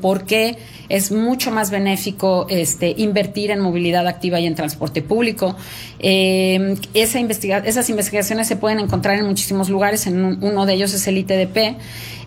por qué es mucho más benéfico invertir en movilidad activa y en transporte público. Esas investigaciones se pueden encontrar en muchísimos lugares, uno de ellos es el ITDP,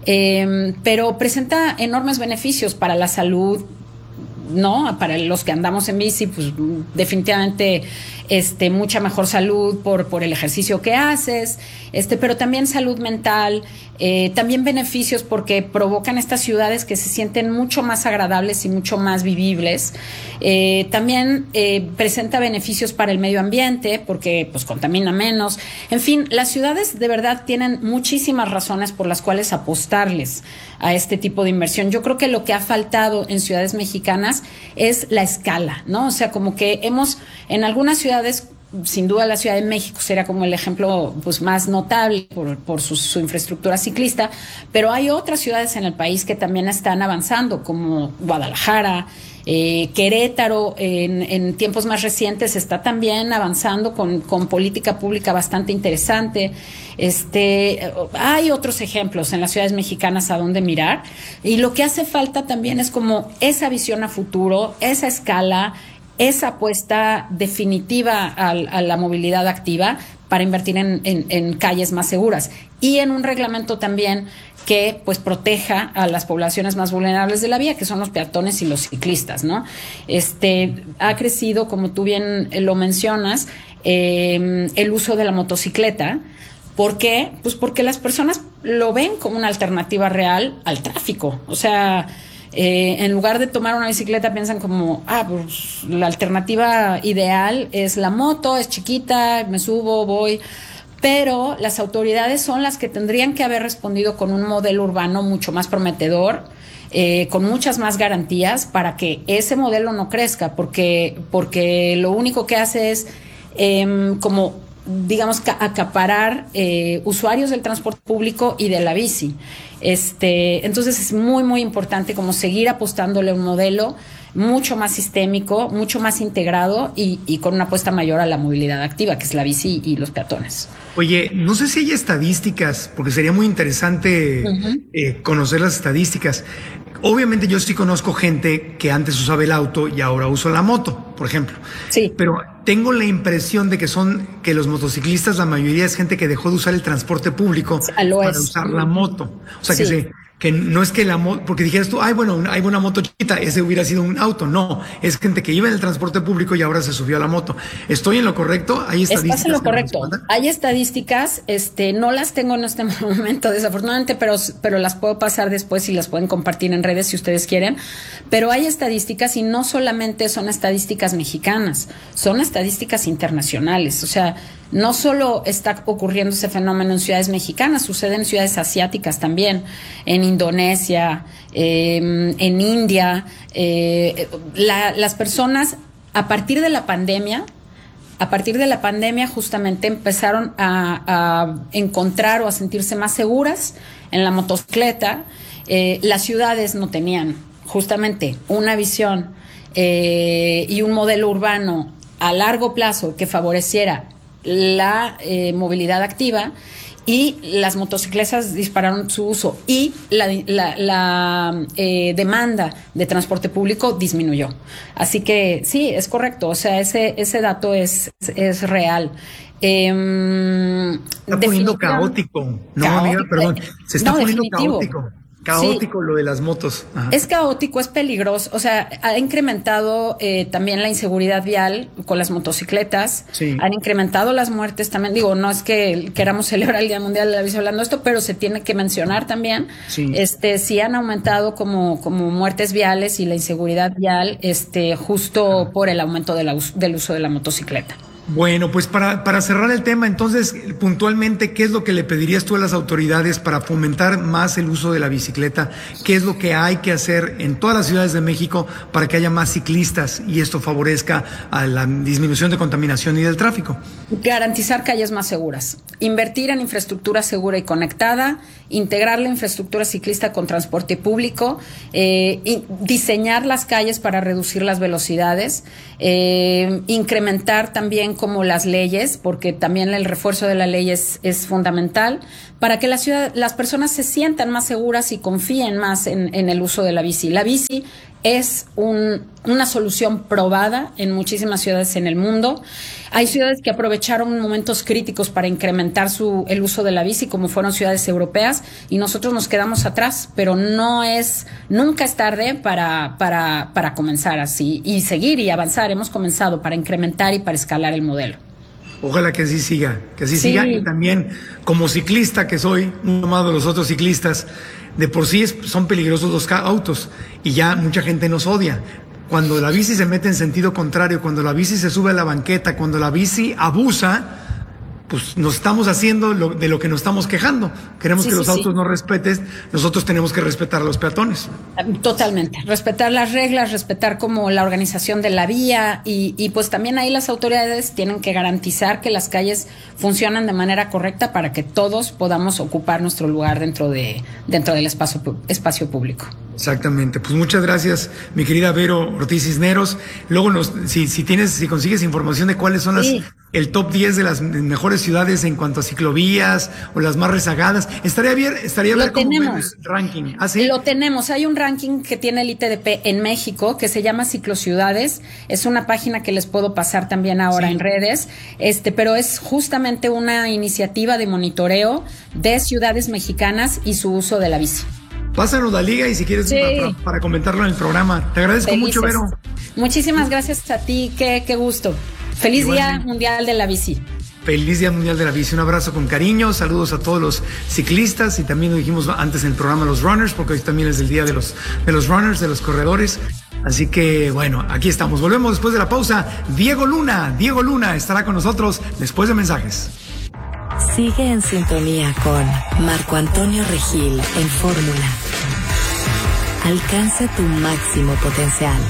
pero presenta enormes beneficios para la salud, ¿no? Para los que andamos en bici, pues definitivamente mucha mejor salud por el ejercicio que haces, pero también salud mental, también beneficios porque provocan estas ciudades que se sienten mucho más agradables y mucho más vivibles. También presenta beneficios para el medio ambiente porque pues contamina menos. En fin, las ciudades de verdad tienen muchísimas razones por las cuales apostarles a este tipo de inversión. Yo creo que lo que ha faltado en ciudades mexicanas es la escala, ¿no? O sea, como que en algunas ciudades, sin duda la Ciudad de México será como el ejemplo pues más notable por su infraestructura ciclista, pero hay otras ciudades en el país que también están avanzando, como Guadalajara, Querétaro, en tiempos más recientes está también avanzando con política pública bastante interesante. Hay otros ejemplos en las ciudades mexicanas a donde mirar, y lo que hace falta también es como esa visión a futuro, esa escala, esa apuesta definitiva a la movilidad activa para invertir en calles más seguras y en un reglamento también que pues proteja a las poblaciones más vulnerables de la vía, que son los peatones y los ciclistas, ¿no? Ha crecido, como tú bien lo mencionas, el uso de la motocicleta. ¿Por qué? Pues porque las personas lo ven como una alternativa real al tráfico. O sea, en lugar de tomar una bicicleta piensan como, pues la alternativa ideal es la moto, es chiquita, me subo, voy. Pero las autoridades son las que tendrían que haber respondido con un modelo urbano mucho más prometedor, con muchas más garantías para que ese modelo no crezca, porque lo único que hace es como digamos acaparar usuarios del transporte público y de la bici. Entonces es muy muy importante como seguir apostándole a un modelo mucho más sistémico, mucho más integrado y con una apuesta mayor a la movilidad activa, que es la bici y los peatones. Oye, no sé si hay estadísticas, porque sería muy interesante conocer las estadísticas. Obviamente yo sí conozco gente que antes usaba el auto y ahora usa la moto, por ejemplo. Sí. Pero tengo la impresión de que los motociclistas, la mayoría es gente que dejó de usar el transporte público para usar la moto. O sea, sí. Que no es que la moto, porque dijeras tú, hay una moto chiquita, ese hubiera sido un auto. No, es gente que iba en el transporte público y ahora se subió a la moto. ¿Estoy en lo correcto? ¿Hay estadísticas? Estás en lo correcto. Hay estadísticas, no las tengo en este momento, desafortunadamente, pero las puedo pasar después y las pueden compartir en redes si ustedes quieren. Pero hay estadísticas y no solamente son estadísticas mexicanas, son estadísticas internacionales. O sea, no solo está ocurriendo ese fenómeno en ciudades mexicanas, sucede en ciudades asiáticas también, en Indonesia, en India. Las personas, a partir de la pandemia justamente empezaron a encontrar o a sentirse más seguras en la motocicleta. Las ciudades no tenían justamente una visión y un modelo urbano a largo plazo que favoreciera la movilidad activa, y las motocicletas dispararon su uso y la demanda de transporte público disminuyó. Así que sí, es correcto, o sea, ese dato es real. Está poniendo caótico, amiga, perdón, se está poniendo caótico. Caótico, sí. Lo de las motos. Ajá. Es caótico, es peligroso. O sea, ha incrementado también la inseguridad vial con las motocicletas. Sí. Han incrementado las muertes también. Digo, no es que queramos celebrar el Día Mundial de la Bici hablando de esto, pero se tiene que mencionar también. Sí, sí han aumentado como muertes viales y la inseguridad vial, justo por el aumento del uso de la motocicleta. Bueno, pues para cerrar el tema, entonces, puntualmente, ¿qué es lo que le pedirías tú a las autoridades para fomentar más el uso de la bicicleta? ¿Qué es lo que hay que hacer en todas las ciudades de México para que haya más ciclistas y esto favorezca a la disminución de contaminación y del tráfico? Garantizar calles más seguras, invertir en infraestructura segura y conectada, integrar la infraestructura ciclista con transporte público, diseñar las calles para reducir las velocidades, incrementar también como las leyes, porque también el refuerzo de la ley es fundamental para que las personas se sientan más seguras y confíen más en el uso de la bici. La bici es una solución probada en muchísimas ciudades en el mundo. Hay ciudades que aprovecharon momentos críticos para incrementar el uso de la bici, como fueron ciudades europeas, y nosotros nos quedamos atrás, pero nunca es tarde para comenzar así y seguir y avanzar. Hemos comenzado para incrementar y para escalar el modelo. Ojalá que así siga, y también como ciclista que soy, un amado de los otros ciclistas, de por sí son peligrosos los autos y ya mucha gente nos odia. Cuando la bici se mete en sentido contrario, cuando la bici se sube a la banqueta, cuando la bici abusa, pues nos estamos haciendo de lo que nos estamos quejando. Queremos que los autos nos respeten, nosotros tenemos que respetar a los peatones. Totalmente, respetar las reglas, respetar como la organización de la vía y pues también ahí las autoridades tienen que garantizar que las calles funcionan de manera correcta para que todos podamos ocupar nuestro lugar dentro del espacio público. Exactamente, pues muchas gracias, mi querida Vero Ortiz Cisneros. Luego si consigues información de cuáles son el top 10 de las mejores ciudades en cuanto a ciclovías o las más rezagadas, estaría bien cómo el ranking. ¿Ah, sí? Lo tenemos, hay un ranking que tiene el ITDP en México que se llama Ciclociudades, es una página que les puedo pasar también ahora en redes, pero es justamente una iniciativa de monitoreo de ciudades mexicanas y su uso de la bici. Pásanos la liga y si quieres para comentarlo en el programa. Te agradezco mucho, Vero. Muchísimas gracias a ti, qué gusto. Feliz Día Mundial de la Bici. Feliz Día Mundial de la Bici. Un abrazo con cariño, saludos a todos los ciclistas y también lo dijimos antes en el programa los runners, porque hoy también es el día de los runners, de los corredores. Así que bueno, aquí estamos. Volvemos después de la pausa. Diego Luna estará con nosotros después de mensajes. Sigue en sintonía con Marco Antonio Regil en Fórmula. Alcanza tu máximo potencial.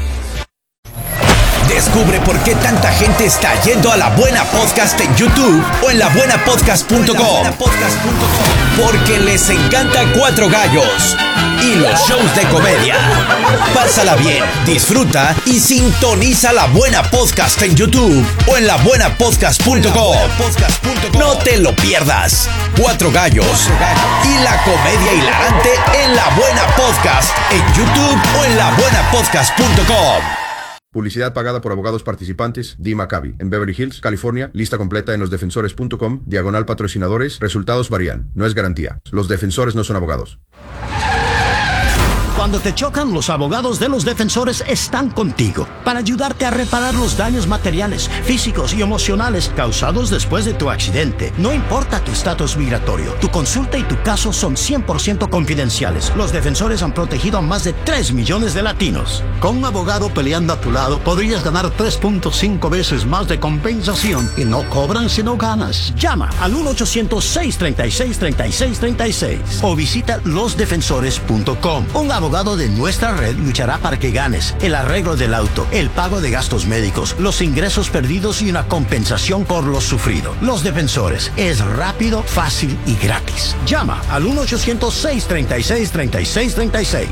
Descubre por qué tanta gente está yendo a La Buena Podcast en YouTube o en labuenapodcast.com. Porque les encanta Cuatro Gallos y los shows de comedia. Pásala bien, disfruta y sintoniza La Buena Podcast en YouTube o en labuenapodcast.com. No te lo pierdas. Cuatro Gallos y la comedia hilarante en La Buena Podcast en YouTube o en labuenapodcast.com. Publicidad pagada por abogados participantes. Dee Maccabi, en Beverly Hills, California. Lista completa en losdefensores.com. /patrocinadores. Resultados varían. No es garantía. Los defensores no son abogados. Cuando te chocan, los abogados de Los Defensores están contigo para ayudarte a reparar los daños materiales, físicos y emocionales causados después de tu accidente. No importa tu estatus migratorio, tu consulta y tu caso son 100% confidenciales. Los Defensores han protegido a más de 3 millones de latinos. Con un abogado peleando a tu lado, podrías ganar 3.5 veces más de compensación y no cobran si no ganas. Llama al 1-800-636-3636 o visita losdefensores.com. Un abogado de nuestra red luchará para que ganes el arreglo del auto, el pago de gastos médicos, los ingresos perdidos y una compensación por lo sufrido. Los Defensores es rápido, fácil y gratis. Llama al 1-800-636-3636.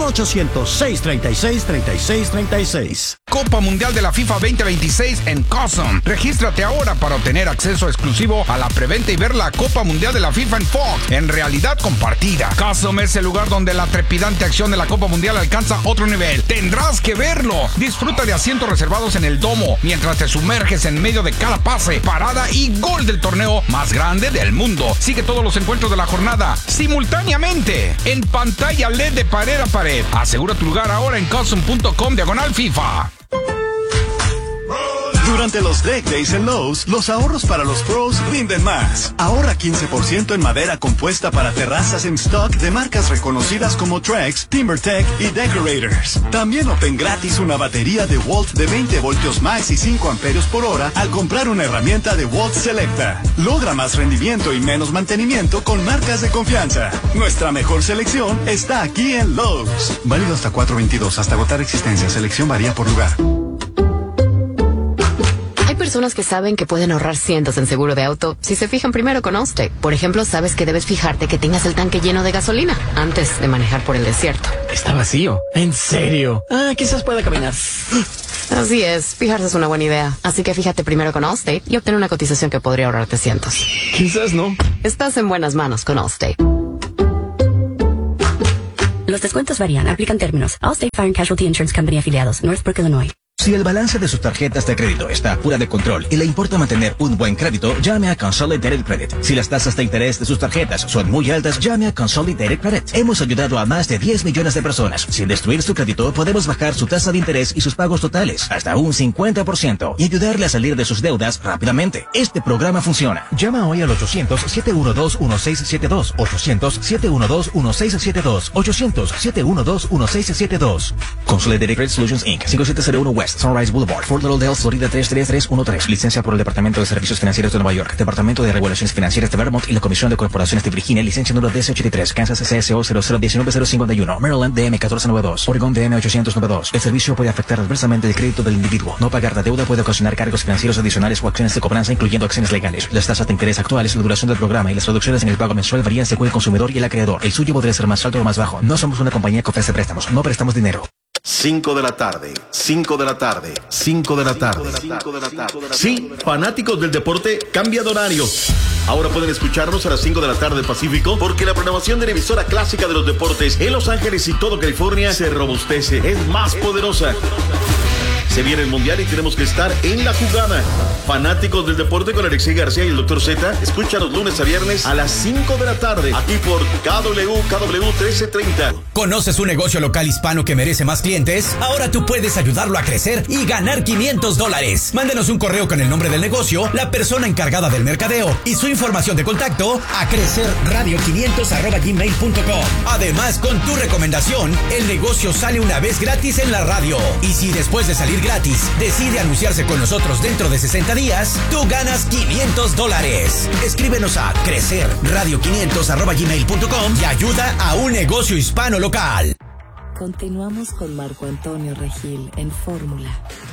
1-800-636-3636. Copa Mundial de la FIFA 2026 en Custom. Regístrate ahora para obtener acceso exclusivo a la preventa y ver la Copa Mundial de la FIFA en Fox en realidad compartida. Custom es el lugar donde la trepidante acción de la Copa Mundial alcanza otro nivel. Tendrás que verlo. Disfruta de asientos reservados en el domo mientras te sumerges en medio de cada pase, parada y gol del torneo más grande del mundo. Sigue todos los encuentros de la jornada simultáneamente en pantalla LED de pared a pared. Asegura tu lugar ahora en custom.com/FIFA. Durante los Deck Days en Lowe's, los ahorros para los pros rinden más. Ahorra 15% en madera compuesta para terrazas en stock de marcas reconocidas como Trex, TimberTech y Decorators. También obtén gratis una batería de Walt de 20 voltios max y 5 amperios por hora al comprar una herramienta de Walt Selecta. Logra más rendimiento y menos mantenimiento con marcas de confianza. Nuestra mejor selección está aquí en Lowe's. Válido hasta 4/22, hasta agotar existencia. Selección varía por lugar. Hay personas que saben que pueden ahorrar cientos en seguro de auto si se fijan primero con Allstate. Por ejemplo, sabes que debes fijarte que tengas el tanque lleno de gasolina antes de manejar por el desierto. Está vacío. ¿En serio? Quizás pueda caminar. Así es, fijarse es una buena idea. Así que fíjate primero con Allstate y obtén una cotización que podría ahorrarte cientos. Quizás no. Estás en buenas manos con Allstate. Los descuentos varían, aplican términos. Allstate Fire and Casualty Insurance Company afiliados, Northbrook, Illinois. Si el balance de sus tarjetas de crédito está fuera de control y le importa mantener un buen crédito, llame a Consolidated Credit. Si las tasas de interés de sus tarjetas son muy altas, llame a Consolidated Credit. Hemos ayudado a más de 10 millones de personas. Sin destruir su crédito, podemos bajar su tasa de interés y sus pagos totales hasta un 50% y ayudarle a salir de sus deudas rápidamente. Este programa funciona. Llama hoy al 800-712-1672. 800-712-1672. 800-712-1672. Consolidated Credit Solutions Inc. 5701 West Sunrise Boulevard, Fort Lauderdale, Florida 33313. Licencia por el Departamento de Servicios Financieros de Nueva York, Departamento de Regulaciones Financieras de Vermont y la Comisión de Corporaciones de Virginia. Licencia número DC83, Kansas CSO 0019051, Maryland DM 1492, Oregon DM 892. El servicio puede afectar adversamente el crédito del individuo. No pagar la deuda puede ocasionar cargos financieros adicionales o acciones de cobranza, incluyendo acciones legales. Las tasas de interés actuales, la duración del programa y las reducciones en el pago mensual varían según el consumidor y el acreedor. El suyo podría ser más alto o más bajo. No somos una compañía que ofrece préstamos. No prestamos dinero. 5 de la tarde, 5 de la tarde, 5 de la tarde. Sí, fanáticos del deporte, cambia de horario. Ahora pueden escucharnos a las 5 de la tarde Pacífico, porque la programación de la emisora clásica de los deportes en Los Ángeles y todo California se robustece, es más poderosa. Se viene el Mundial y tenemos que estar en la jugada. Fanáticos del deporte con Alexei García y el Dr. Z, escúchanos lunes a viernes a las 5 de la tarde, aquí por KW 1330. ¿Conoces un negocio local hispano que merece más clientes? Ahora tú puedes ayudarlo a crecer y ganar $500. Mándenos un correo con el nombre del negocio, la persona encargada del mercadeo y su información de contacto a crecerradio500@gmail.com. Además, con tu recomendación, el negocio sale una vez gratis en la radio. Y si después de salir gratis decide anunciarse con nosotros dentro de 60 días, tú ganas $500. Escríbenos a crecerradio500@gmail.com y ayuda a un negocio hispano local. Continuamos con Marco Antonio Regil en Fórmula.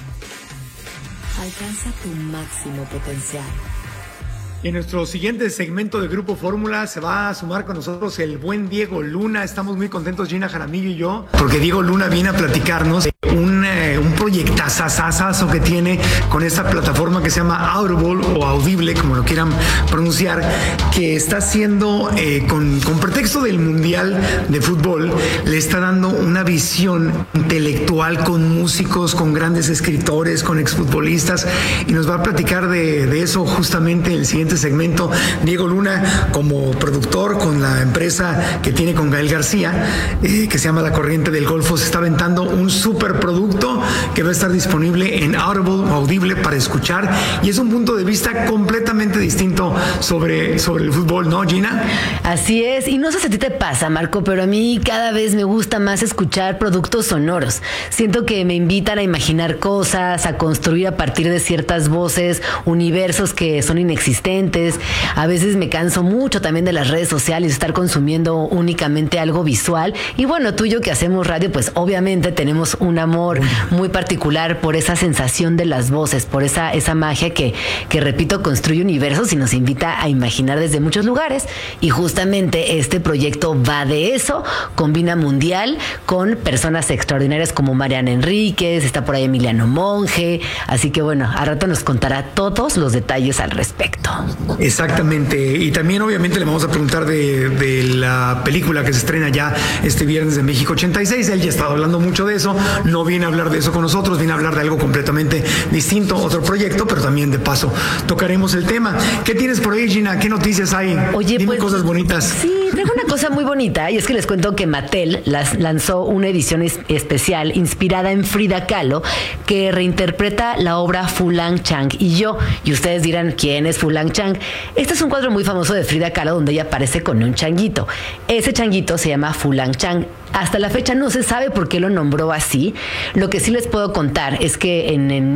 Alcanza tu máximo potencial. Y en nuestro siguiente segmento de Grupo Fórmula se va a sumar con nosotros el buen Diego Luna. Estamos muy contentos, Gina Jaramillo y yo, porque Diego Luna viene a platicarnos de un proyectazazazazo que tiene con esta plataforma que se llama Audible o Audible, como lo quieran pronunciar, que está haciendo con pretexto del Mundial de Fútbol, le está dando una visión intelectual con músicos, con grandes escritores, con exfutbolistas, y nos va a platicar de eso justamente en el siguiente segmento. Diego Luna, como productor con la empresa que tiene con Gael García, que se llama La Corriente del Golfo, se está aventando un super producto que va a estar disponible en Audible o Audible para escuchar, y es un punto de vista completamente distinto sobre el fútbol, ¿no, Gina? Así es, y no sé si a ti te pasa, Marco, pero a mí cada vez me gusta más escuchar productos sonoros. Siento que me invitan a imaginar cosas, a construir a partir de ciertas voces, universos que son inexistentes. A veces me canso mucho también de las redes sociales, estar consumiendo únicamente algo visual. Y bueno, tú y yo que hacemos radio, pues obviamente tenemos un amor muy particular por esa sensación de las voces, por esa magia que repito, construye universos y nos invita a imaginar desde muchos lugares. Y justamente este proyecto va de eso, combina Mundial con personas extraordinarias como Mariana Enríquez, está por ahí Emiliano Monge. Así que bueno, a rato nos contará todos los detalles al respecto. Exactamente, y también obviamente le vamos a preguntar de la película que se estrena ya este viernes de México 86. Él ya ha estado hablando mucho de eso, no viene a hablar de eso con nosotros, viene a hablar de algo completamente distinto, otro proyecto, pero también de paso tocaremos el tema. ¿Qué tienes por ahí, Gina? ¿Qué noticias hay? Oye, dime, pues, cosas bonitas. Sí, traigo una cosa muy bonita, y es que les cuento que Mattel lanzó una edición especial inspirada en Frida Kahlo, que reinterpreta la obra Fu Lang Chang y yo. Y ustedes dirán, ¿quién es Fu Lang Chang? Este es un cuadro muy famoso de Frida Kahlo donde ella aparece con un changuito. Ese changuito se llama Fu Lang Chang. Hasta la fecha no se sabe por qué lo nombró así. Lo que sí les puedo contar es que en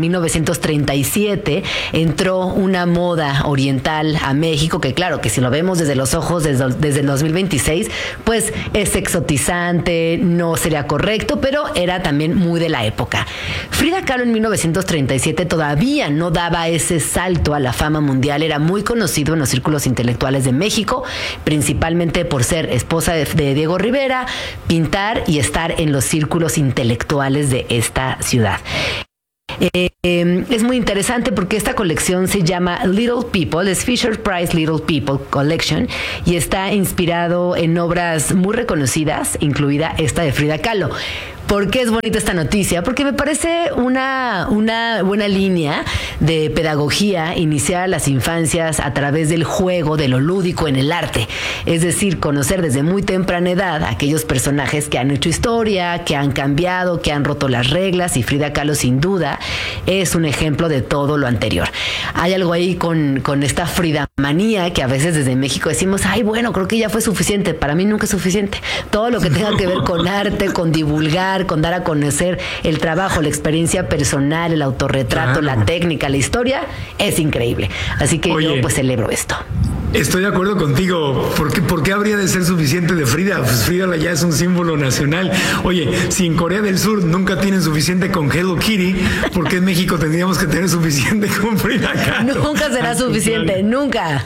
1937 entró una moda oriental a México, que claro, que si lo vemos desde los ojos desde el 2026, pues es exotizante, no sería correcto, pero era también muy de la época. Frida Kahlo en 1937 todavía no daba ese salto a la fama mundial, era muy conocido en los círculos intelectuales de México, principalmente por ser esposa de Diego Rivera, pintar y estar en los círculos intelectuales de esta ciudad. Es muy interesante porque esta colección se llama Little People, es Fisher Price Little People Collection, y está inspirado en obras muy reconocidas, incluida esta de Frida Kahlo. ¿Por qué es bonita esta noticia? Porque me parece una buena línea de pedagogía iniciar las infancias a través del juego, de lo lúdico en el arte. Es decir, conocer desde muy temprana edad a aquellos personajes que han hecho historia, que han cambiado, que han roto las reglas, y Frida Kahlo sin duda es un ejemplo de todo lo anterior. Hay algo ahí con esta Fridamanía que a veces desde México decimos, ay, bueno, creo que ya fue suficiente. Para mí nunca es suficiente. Todo lo que tenga que ver con arte, con divulgar, con dar a conocer el trabajo, la experiencia personal, el autorretrato, la técnica, la historia, es increíble. Así que yo pues celebro esto. Estoy de acuerdo contigo. ¿Por qué habría de ser suficiente de Frida? Pues Frida ya es un símbolo nacional. Oye, si en Corea del Sur nunca tienen suficiente con Hello Kitty, ¿por qué en México tendríamos que tener suficiente con Frida Kahlo? Nunca será suficiente, nunca.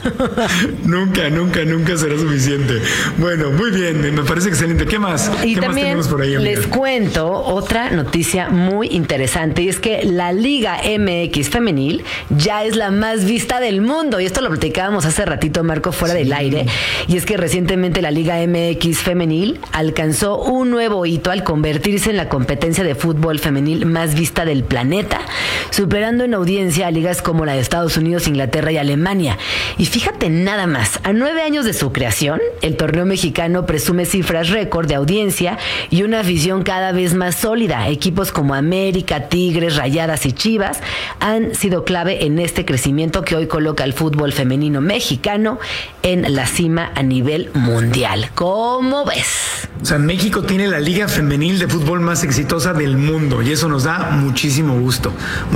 Nunca será suficiente. Bueno, muy bien, me parece excelente. ¿Qué más? Y ¿Qué también más tenemos por ahí, amiga? Les cuento otra noticia muy interesante, y es que la Liga MX femenil ya es la más vista del mundo, y esto lo platicábamos hace ratito, Marco, fuera del aire, y es que recientemente la Liga MX femenil alcanzó un nuevo hito al convertirse en la competencia de fútbol femenil más vista del planeta, superando en audiencia a ligas como la de Estados Unidos, Inglaterra y Alemania. Y fíjate nada más, a 9 años de su creación, el torneo mexicano presume cifras récord de audiencia y una afición cada vez más sólida. Equipos como América, Tigres, Rayadas y Chivas han sido clave en este crecimiento que hoy coloca al fútbol femenino mexicano en la cima a nivel mundial. ¿Cómo ves? O sea, México tiene la liga femenil de fútbol más exitosa del mundo, y eso nos da muchísimo gusto.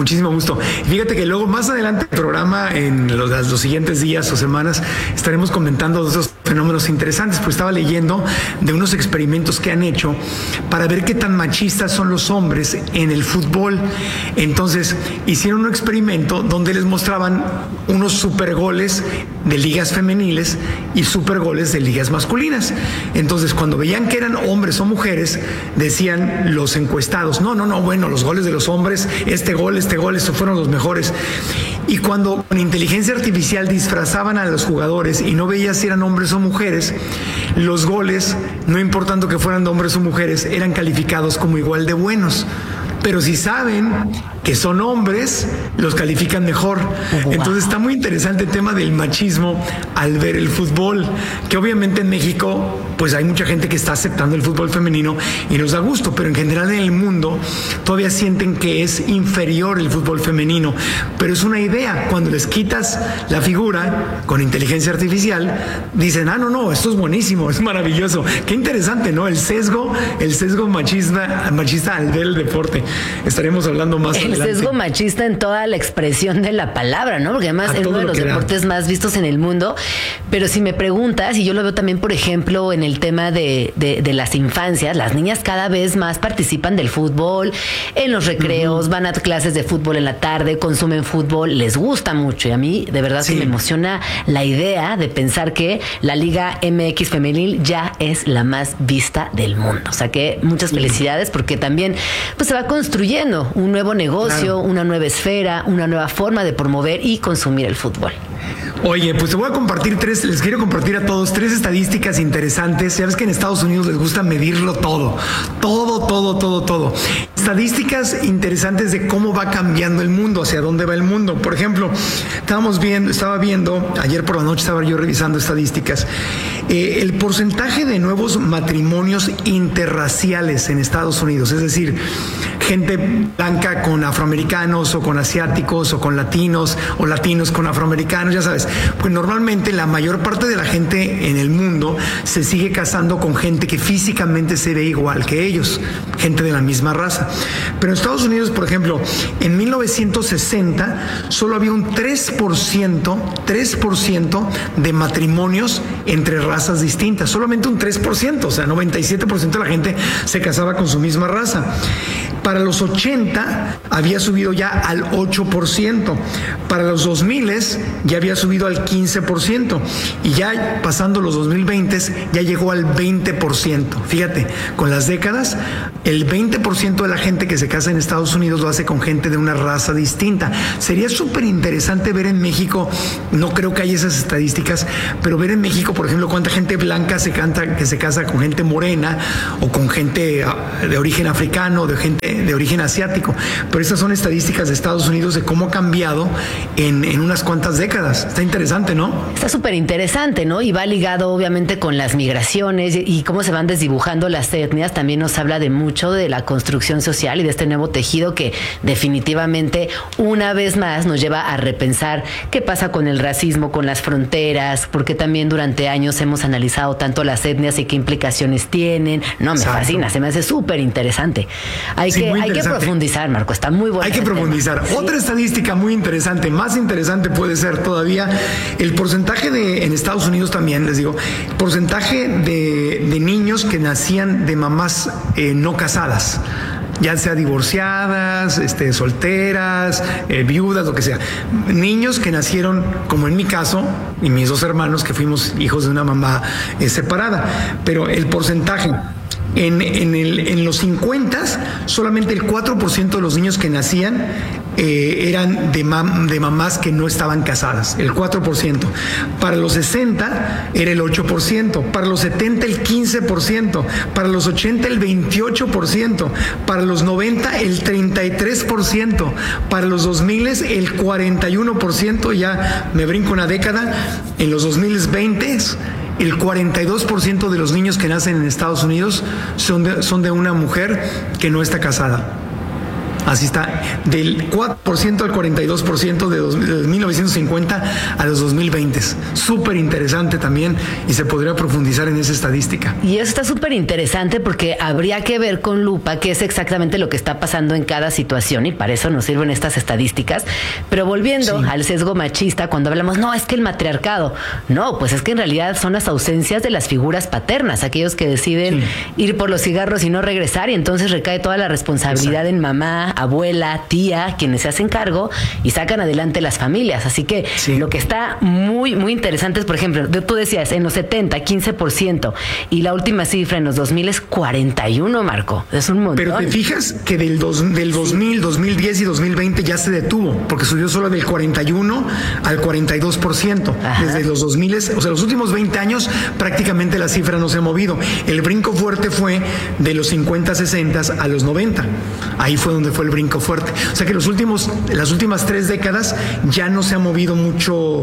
Fíjate que luego más adelante el programa, en los siguientes días o semanas, estaremos comentando de esos fenómenos interesantes, pues estaba leyendo de unos experimentos que han hecho para ver qué tan machistas son los hombres en el fútbol. Entonces hicieron un experimento donde les mostraban unos supergoles de ligas femeniles y supergoles de ligas masculinas. Entonces, cuando veían que eran hombres o mujeres, decían los encuestados, no, bueno, los goles de los hombres, este gol, estos fueron los mejores. Y cuando con inteligencia artificial disfrazaban a los jugadores y no veías si eran hombres o mujeres, los goles, no importando que fueran de hombres o mujeres, eran calificados como igual de buenos. Pero si saben que son hombres, los califican mejor. Entonces está muy interesante el tema del machismo al ver el fútbol, que obviamente en México pues hay mucha gente que está aceptando el fútbol femenino y nos da gusto, pero en general en el mundo todavía sienten que es inferior el fútbol femenino. Pero es una idea, cuando les quitas la figura con inteligencia artificial, dicen, no, esto es buenísimo, es maravilloso. Qué interesante, ¿no? El sesgo machista al ver el deporte. Estaremos hablando más adelante. El sesgo machista en toda la expresión de la palabra, ¿no? Porque además es uno de los deportes más vistos en el mundo. Pero si me preguntas, y yo lo veo también, por ejemplo, en el tema de las infancias, las niñas cada vez más participan del fútbol, en los recreos, van a clases de fútbol en la tarde, consumen fútbol, les gusta mucho. Y a mí, de verdad, que me emociona la idea de pensar que la Liga MX femenil ya es la más vista del mundo. O sea que muchas felicidades, porque también pues se va construyendo un nuevo negocio, una nueva esfera, una nueva forma de promover y consumir el fútbol. Oye, pues te voy a compartir les quiero compartir a todos 3 estadísticas interesantes. Sabes que en Estados Unidos les gusta medirlo todo. Estadísticas interesantes de cómo va cambiando el mundo, hacia dónde va el mundo. Por ejemplo, estaba viendo, ayer por la noche estaba yo revisando estadísticas, el porcentaje de nuevos matrimonios interraciales en Estados Unidos, es decir, gente blanca con afroamericanos o con asiáticos o con latinos o latinos con afroamericanos, ya sabes, pues normalmente la mayor parte de la gente en el mundo se sigue casando con gente que físicamente se ve igual que ellos, gente de la misma raza. Pero en Estados Unidos, por ejemplo, en 1960 solo había un 3% de matrimonios entre razas distintas, solamente un 3%, o sea, 97% de la gente se casaba con su misma raza. Para los 80 había subido ya al 8%. Para los 2000 ya había subido al 15%. Y ya pasando los 2020 ya llegó al 20%. Fíjate, con las décadas, el 20% de la gente que se casa en Estados Unidos lo hace con gente de una raza distinta. Sería súper interesante ver en México, no creo que haya esas estadísticas, pero ver en México, por ejemplo, cuánta gente blanca que se casa con gente morena o con gente de origen africano, de gente de origen asiático. Pero esas son estadísticas de Estados Unidos de cómo ha cambiado en unas cuantas décadas. Está interesante, ¿no? Está súper interesante, ¿no? Y va ligado obviamente con las migraciones y cómo se van desdibujando las etnias. También nos habla de mucho de la construcción social y de este nuevo tejido que definitivamente una vez más nos lleva a repensar qué pasa con el racismo, con las fronteras, porque también durante años hemos analizado tanto las etnias y qué implicaciones tienen. No, me fascina, se me hace súper interesante. Hay que profundizar, Marco, está muy bueno. Hay que profundizar. Sí. Otra estadística muy interesante, más interesante puede ser todavía, el porcentaje en Estados Unidos también, les digo, porcentaje de niños que nacían de mamás no casadas, ya sea divorciadas, solteras, viudas, lo que sea. Niños que nacieron, como en mi caso, y mis dos hermanos, que fuimos hijos de una mamá separada. Pero el porcentaje, en los 50, solamente el 4% de los niños que nacían eran de mamás que no estaban casadas, el 4%. Para los 60 era el 8%, para los 70 el 15%, para los 80 el 28%, para los 90 el 33%, para los 2000 el 41%, ya me brinco una década, en los 2020 el 42% de los niños que nacen en Estados Unidos son de una mujer que no está casada. Así está, del 4% al 42% de 1950 a los 2020. Súper interesante también y se podría profundizar en esa estadística. Y eso está súper interesante porque habría que ver con lupa qué es exactamente lo que está pasando en cada situación y para eso nos sirven estas estadísticas. Pero volviendo al sesgo machista, cuando hablamos, no, es que el matriarcado, no, pues es que en realidad son las ausencias de las figuras paternas, aquellos que deciden ir por los cigarros y no regresar y entonces recae toda la responsabilidad en mamá, abuela, tía, quienes se hacen cargo y sacan adelante las familias. Así que lo que está muy, muy interesante es, por ejemplo, tú decías, en los 70, 15%, y la última cifra en los 2000 es 41, Marco. Es un montón. Pero te fijas que del 2000, 2010 y 2020 ya se detuvo, porque subió solo del 41 al 42%. Ajá. Desde los 2000, o sea, los últimos 20 años prácticamente la cifra no se ha movido. El brinco fuerte fue de los 50, 60 a los 90. Ahí fue donde fue el brinco fuerte. O sea que las últimas 3 décadas ya no se ha movido mucho,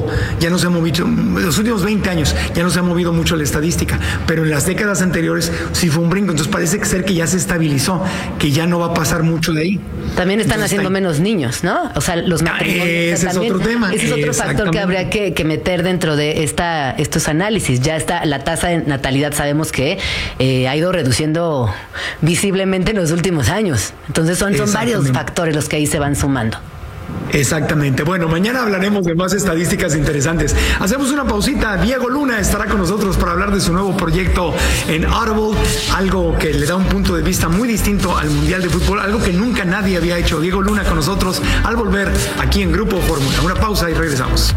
los últimos 20 años ya no se ha movido mucho la estadística, pero en las décadas anteriores sí fue un brinco. Entonces parece ser que ya se estabilizó, que ya no va a pasar mucho de ahí. También están haciendo menos niños, ¿no? O sea, los matrimonios. Ese es otro tema. Ese es otro factor que habría que meter dentro de estos análisis. Ya está la tasa de natalidad, sabemos que ha ido reduciendo visiblemente en los últimos años. Entonces son varios factores los que ahí se van sumando. Exactamente. Bueno, mañana hablaremos de más estadísticas interesantes. Hacemos una pausita. Diego Luna estará con nosotros para hablar de su nuevo proyecto en Audible, algo que le da un punto de vista muy distinto al Mundial de Fútbol, algo que nunca nadie había hecho. Diego Luna con nosotros al volver aquí en Grupo Fórmula. Una pausa y regresamos.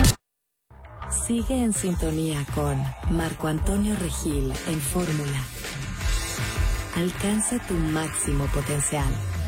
Sigue en sintonía con Marco Antonio Regil en Fórmula. Alcanza tu máximo potencial.